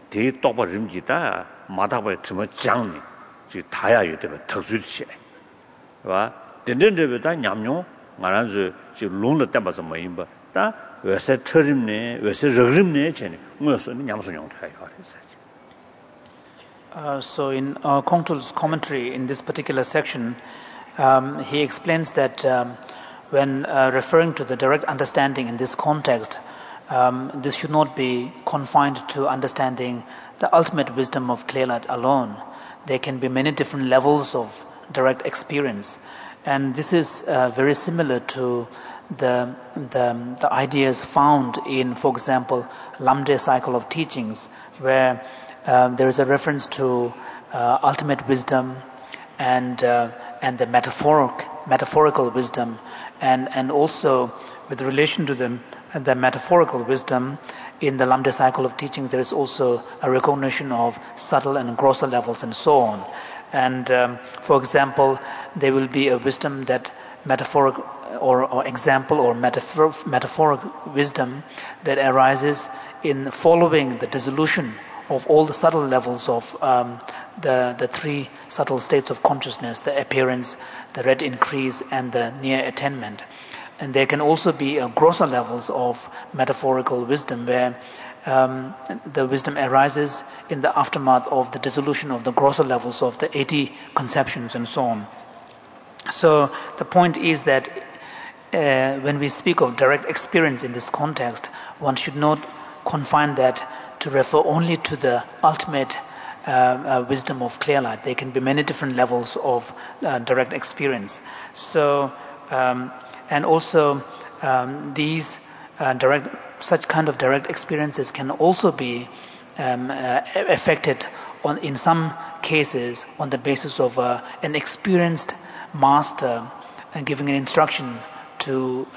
대 똑바 림지다 마다바 좀 장니 지 다야 요데 특수치 와 된된데다 냠뇨 말한지 지 롱的 때마서 뭐 임바 다 왜세 터림네 왜세 러림네 전에 뭐서 냠소용 타요 So in Kongtrul's commentary in this particular section, he explains that when referring to the direct understanding in this context, this should not be confined to understanding the ultimate wisdom of clear light alone. There can be many different levels of direct experience, and this is very similar to the ideas found in, for example, Lamde cycle of teachings, where there is a reference to ultimate wisdom and the metaphorical wisdom, and also with relation to the metaphorical wisdom in the Lamde cycle of teachings, there is also a recognition of subtle and grosser levels and so on. And for example, there will be a wisdom that metaphoric or example or metaphoric wisdom that arises in following the dissolution of all the subtle levels of the three subtle states of consciousness, the appearance, the red increase, and the near attainment. And there can also be grosser levels of metaphorical wisdom where the wisdom arises in the aftermath of the dissolution of the grosser levels of the 80 conceptions and so on. So the point is that when we speak of direct experience in this context, one should not confine that to refer only to the ultimate wisdom of clear light. There can be many different levels of direct experience. So, and also these such kind of direct experiences can also be affected in some cases on the basis of an experienced master giving an instruction to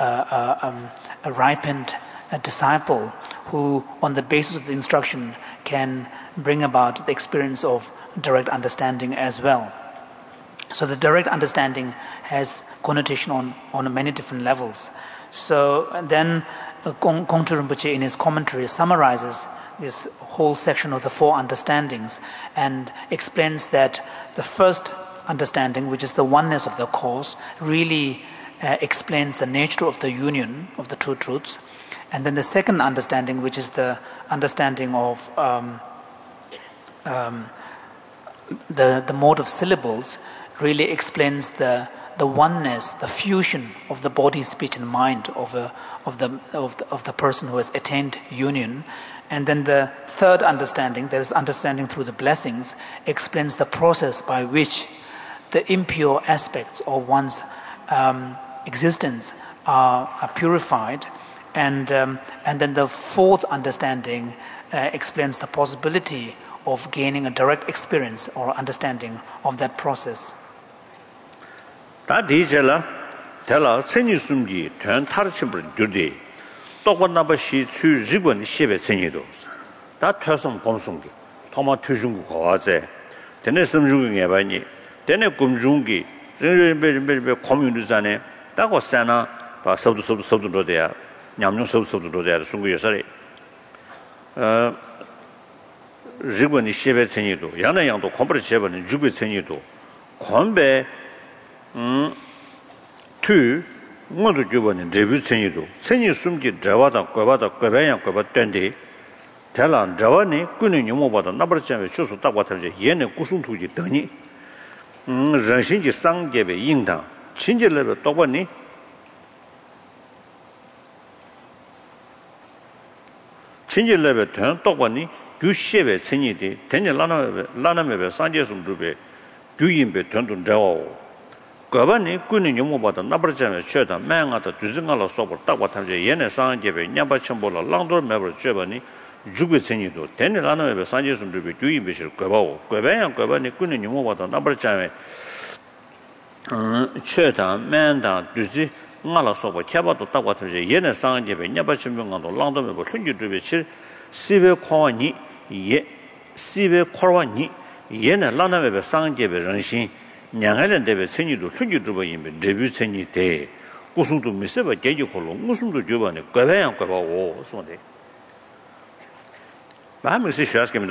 a ripened disciple, who on the basis of the instruction can bring about the experience of direct understanding as well. So the direct understanding has connotation on many different levels. So then Kongtrul Rinpoche in his commentary summarizes this whole section of the four understandings and explains that the first understanding, which is the oneness of the cause, really explains the nature of the union of the two truths. And then the second understanding, which is the understanding of the mode of syllables, really explains the oneness, the fusion of the body, speech, and mind of the person who has attained union. And then the third understanding, that is understanding through the blessings, explains the process by which the impure aspects of one's existence are purified. And then the fourth understanding explains the possibility of gaining a direct experience or understanding of that process. 다 디젤라 텔라 천이 숨기 전 타르침을 주디 똑바나바시 추 리본 시베 천이도 다 퇴성 공송기 토마 퇴중고 거와제 되네 섬중에 바니 되네 꿈중기 르르베르베 고민도자네 따고 세나 바 서두로돼야 냠뇽 서두로돼야 숨고여서리 리본이 시베 천이도 양나양도 콤프레 제번은 주베 천이도 콤베 투 모두 주번은 레뷰 천이도 천이 숨기 자와다 거바다 거배양 거바 땐데 대란 자와니 꾸는 용모보다 나버잖아요. 쇼수 딱 같은데 얘네 구순투지 더니人신지 상계배 인당 친절레배 똑바니 친절레배 된 똑바니 규시배 천이디 된제 라나메배 상제숨 주배 규인배 된돈 자와 거반이 꾸는 용모보다 나버잖아요. 쳐다 맹하다 두증가로 쏘고 딱 같은데 얘네 상계배 냠바첨보라 랑돌 매버 줘버니 주베천이도 되는 라나메배 상제숨 주배 규인배실 거바오 거배양 거반이 꾸는 용모보다 나버잖아요. 쳐다 맹다 두지 nga라 쏘고 캬바도 딱 같은데 얘네 상계배 냠바첨보가도 랑돌 매버 흉기 주배실 시베 코와니 예 시베 코와니 얘네 라나메배 상계배人心 냥알은 대be 천이도 흉기 주버이면 레뷰 천이 돼 고승도 미세바 개기콜로 무슨도 줘봐네 거배양 거바오 손데 마음이 시샤스게